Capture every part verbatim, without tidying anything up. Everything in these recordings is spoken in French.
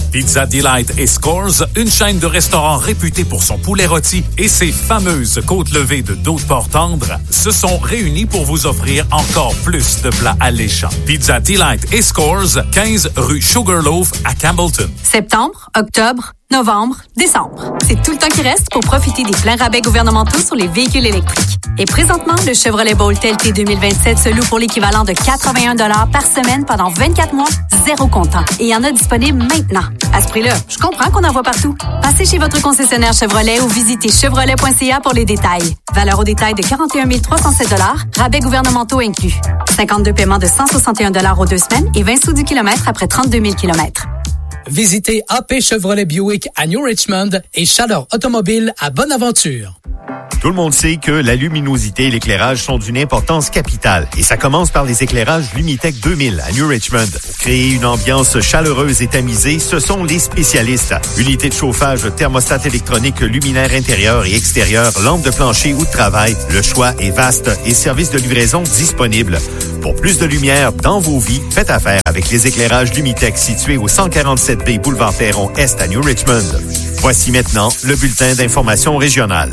Pizza Delight et Scores, une chaîne de restaurants réputée pour son poulet rôti et ses fameuses côtes levées de dos de porc tendre, se sont réunis pour vous offrir encore plus de plats alléchants. Pizza Delight et Scores, quinze rue Sugarloaf à Campbellton. Septembre, octobre, novembre, décembre. C'est tout le temps qui reste pour profiter des pleins rabais gouvernementaux sur les véhicules électriques. Et présentement, le Chevrolet Bolt L T deux mille vingt-sept se loue pour l'équivalent de quatre-vingt-un dollars par semaine pendant vingt-quatre mois, zéro comptant. Et il y en a disponible maintenant. À ce prix-là, je comprends qu'on en voit partout. Passez chez votre concessionnaire Chevrolet ou visitez chevrolet point c a pour les détails. Valeur au détail de quarante et un mille trois cent sept dollars, rabais gouvernementaux inclus. cinquante-deux paiements de cent soixante et un dollars aux deux semaines et vingt sous du kilomètre après trente-deux mille kilomètres. Visitez A P Chevrolet Buick à New Richmond et Chaleur Automobile à Bonaventure. Tout le monde sait que la luminosité et l'éclairage sont d'une importance capitale. Et ça commence par les éclairages Lumitech deux mille à New Richmond. Pour créer une ambiance chaleureuse et tamisée, ce sont les spécialistes. Unité de chauffage, thermostat électronique, luminaire intérieur et extérieur, lampe de plancher ou de travail. Le choix est vaste et service de livraison disponible. Pour plus de lumière dans vos vies, faites affaire avec les éclairages Lumitech situés au cent quarante-sept B Boulevard Perron Est à New Richmond. Voici maintenant le bulletin d'information régionale.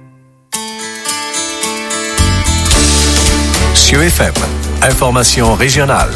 C E F M, information régionale.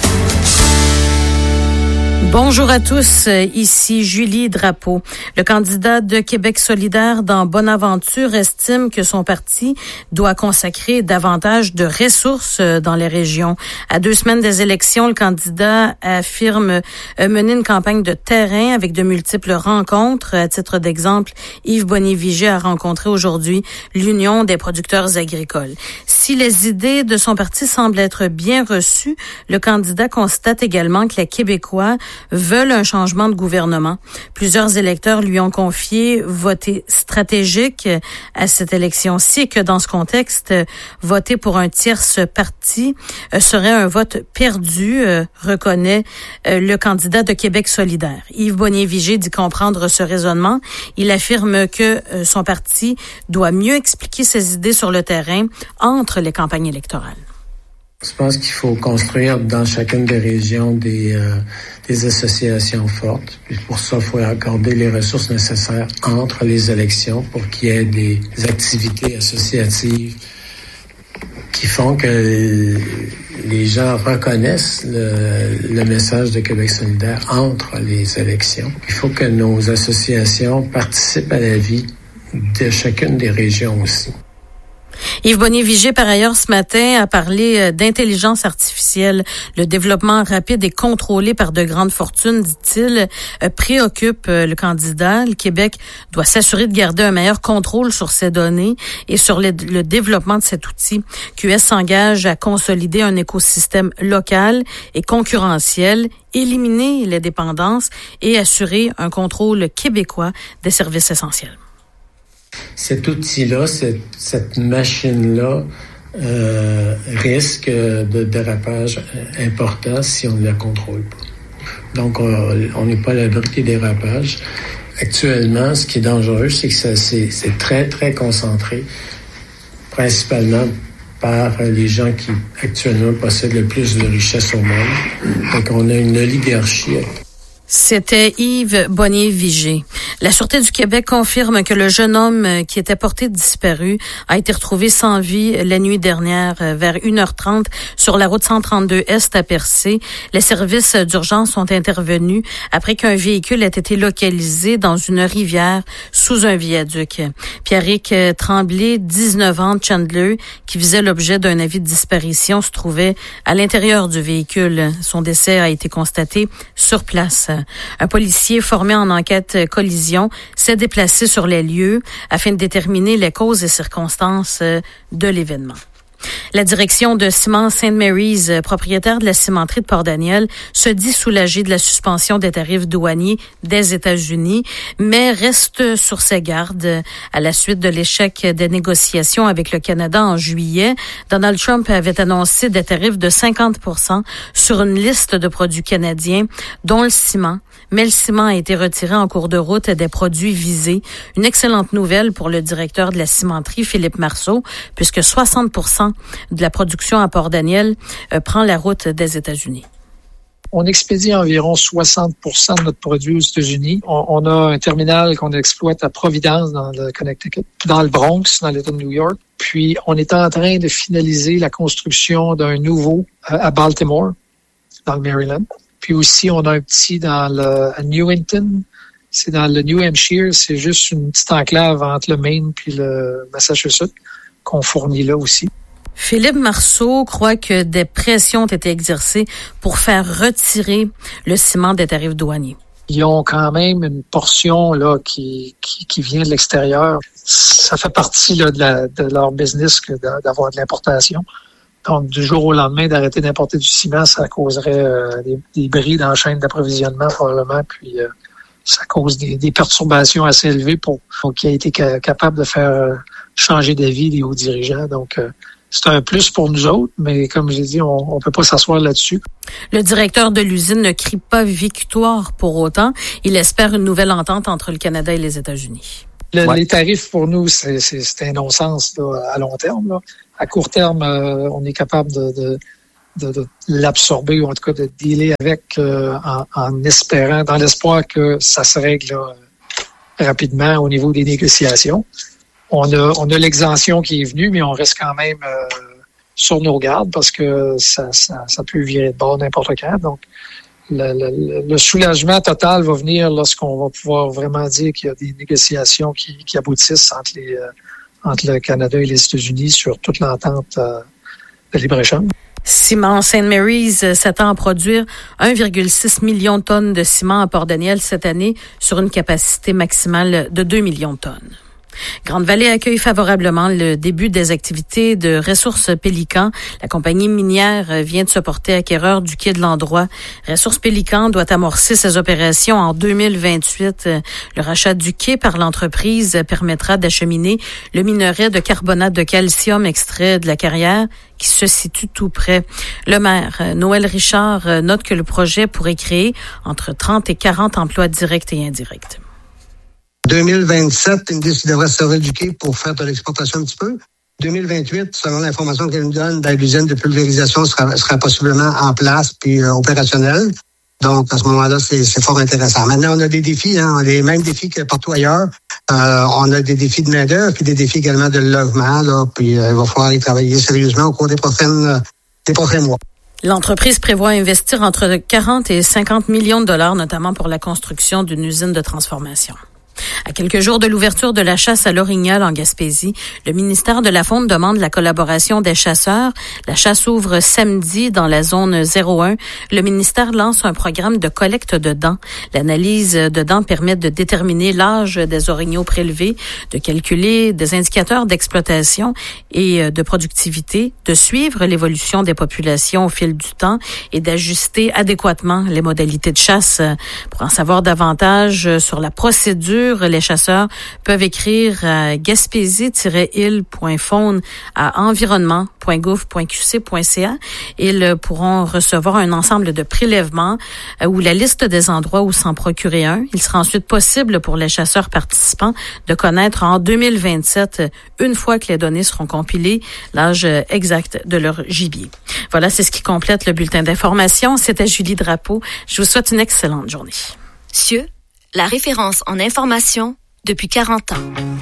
Bonjour à tous, ici Julie Drapeau. Le candidat de Québec solidaire dans Bonaventure estime que son parti doit consacrer davantage de ressources dans les régions. À deux semaines des élections, le candidat affirme mener une campagne de terrain avec de multiples rencontres. À titre d'exemple, Yves Bonnier-Vigé a rencontré aujourd'hui l'Union des producteurs agricoles. Si les idées de son parti semblent être bien reçues, le candidat constate également que les Québécois veulent un changement de gouvernement. Plusieurs électeurs lui ont confié voter stratégique à cette élection-ci et que dans ce contexte, voter pour un tierce parti serait un vote perdu, reconnaît le candidat de Québec solidaire. Yves Bonnier-Vigé dit comprendre ce raisonnement. Il affirme que son parti doit mieux expliquer ses idées sur le terrain entre les campagnes électorales. Je pense qu'il faut construire dans chacune des régions des, euh, des associations fortes. Puis pour ça, il faut accorder les ressources nécessaires entre les élections pour qu'il y ait des activités associatives qui font que les gens reconnaissent le, le message de Québec solidaire entre les élections. Il faut que nos associations participent à la vie de chacune des régions aussi. Yves Bonnier-Vigé, par ailleurs, ce matin, a parlé d'intelligence artificielle. Le développement rapide et contrôlé par de grandes fortunes, dit-il, préoccupe le candidat. Le Québec doit s'assurer de garder un meilleur contrôle sur ces données et sur le, le développement de cet outil. Q S s'engage à consolider un écosystème local et concurrentiel, éliminer les dépendances et assurer un contrôle québécois des services essentiels. Cet outil-là, cette, cette machine-là, euh, risque de dérapage important si on ne la contrôle pas. Donc, on n'est pas à l'abri des dérapages. Actuellement, ce qui est dangereux, c'est que ça, c'est, c'est très, très concentré, principalement par les gens qui, actuellement, possèdent le plus de richesses au monde. Donc, on a une oligarchie. C'était Yves Bonnier-Vigé. La Sûreté du Québec confirme que le jeune homme qui était porté disparu a été retrouvé sans vie la nuit dernière vers une heure trente sur la route cent trente-deux Est à Percé. Les services d'urgence sont intervenus après qu'un véhicule ait été localisé dans une rivière sous un viaduc. Pierrick Tremblay, dix-neuf ans, de Chandler, qui visait l'objet d'un avis de disparition, se trouvait à l'intérieur du véhicule. Son décès a été constaté sur place. Un policier formé en enquête collision s'est déplacé sur les lieux afin de déterminer les causes et circonstances de l'événement. La direction de Ciment Saint Mary's, propriétaire de la cimenterie de Port-Daniel, se dit soulagée de la suspension des tarifs douaniers des États-Unis, mais reste sur ses gardes. À la suite de l'échec des négociations avec le Canada en juillet, Donald Trump avait annoncé des tarifs de cinquante pour cent sur une liste de produits canadiens, dont le ciment. Mais le ciment a été retiré en cours de route des produits visés. Une excellente nouvelle pour le directeur de la cimenterie, Philippe Marceau, puisque soixante pour cent de la production à Port-Daniel euh, prend la route des États-Unis. On expédie environ soixante pour cent de notre produit aux États-Unis. On, on a un terminal qu'on exploite à Providence, dans le Connecticut, dans le Bronx, dans l'État de New York. Puis, on est en train de finaliser la construction d'un nouveau à Baltimore, dans le Maryland. Puis aussi, on a un petit dans le à Newington. C'est dans le New Hampshire. C'est juste une petite enclave entre le Maine puis le Massachusetts qu'on fournit là aussi. Philippe Marceau croit que des pressions ont été exercées pour faire retirer le ciment des tarifs douaniers. Ils ont quand même une portion là qui qui, qui vient de l'extérieur. Ça fait partie là, de, la, de leur business que d'avoir de l'importation. Donc, du jour au lendemain, d'arrêter d'importer du ciment, ça causerait euh, des, des bris dans la chaîne d'approvisionnement probablement, puis euh, ça cause des, des perturbations assez élevées pour, pour qui a été ca- capable de faire euh, changer d'avis les hauts dirigeants. Donc, euh, c'est un plus pour nous autres, mais comme j'ai dit, on ne peut pas s'asseoir là-dessus. Le directeur de l'usine ne crie pas victoire pour autant. Il espère une nouvelle entente entre le Canada et les États-Unis. Le, ouais. Les tarifs, pour nous, c'est, c'est, c'est un non-sens là, à long terme. Là. À court terme, euh, on est capable de, de, de, de l'absorber ou en tout cas de dealer avec euh, en, en espérant, dans l'espoir que ça se règle là, rapidement au niveau des négociations. On a, on a l'exemption qui est venue, mais on reste quand même euh, sur nos gardes parce que ça, ça, ça peut virer de bord n'importe quand. Donc, le, le, le soulagement total va venir lorsqu'on va pouvoir vraiment dire qu'il y a des négociations qui, qui aboutissent entre, les, euh, entre le Canada et les États-Unis sur toute l'entente euh, de libre-échange. Ciment Saint Mary's s'attend à produire un virgule six million de tonnes de ciment à Port-Daniel cette année sur une capacité maximale de deux millions de tonnes. Grande-Vallée accueille favorablement le début des activités de Ressources Pélican. La compagnie minière vient de se porter acquéreur du quai de l'Endroit. Ressources Pélican doit amorcer ses opérations en deux mille vingt-huit. Le rachat du quai par l'entreprise permettra d'acheminer le minerai de carbonate de calcium extrait de la carrière qui se situe tout près. Le maire, Noël Richard, note que le projet pourrait créer entre trente et quarante emplois directs et indirects. deux mille vingt-sept, Indus devrait se servir du quai pour faire de l'exportation un petit peu. deux mille vingt-huit, selon l'information qu'elle nous donne, ben, l'usine de pulvérisation sera, sera possiblement en place puis euh, opérationnelle. Donc, à ce moment-là, c'est, c'est fort intéressant. Maintenant, on a des défis, hein, on a les mêmes défis que partout ailleurs. Euh, on a des défis de main-d'œuvre puis des défis également de logement. Là, puis euh, il va falloir y travailler sérieusement au cours des prochaines, euh, des prochains mois. L'entreprise prévoit investir entre quarante et cinquante millions de dollars, notamment pour la construction d'une usine de transformation. À quelques jours de l'ouverture de la chasse à l'orignal en Gaspésie, le ministère de la Faune demande la collaboration des chasseurs. La chasse ouvre samedi dans la zone zéro un. Le ministère lance un programme de collecte de dents. L'analyse de dents permet de déterminer l'âge des orignaux prélevés, de calculer des indicateurs d'exploitation et de productivité, de suivre l'évolution des populations au fil du temps et d'ajuster adéquatement les modalités de chasse. Pour en savoir davantage sur la procédure, les chasseurs peuvent écrire à gaspésie tiret île point faune à environnement point gouv point q c point c a. Ils pourront recevoir un ensemble de prélèvements ou la liste des endroits où s'en procurer un. Il sera ensuite possible pour les chasseurs participants de connaître en deux mille vingt-sept, une fois que les données seront compilées, l'âge exact de leur gibier. Voilà, c'est ce qui complète le bulletin d'information. C'était Julie Drapeau. Je vous souhaite une excellente journée. C I E U, la référence en information depuis quarante ans.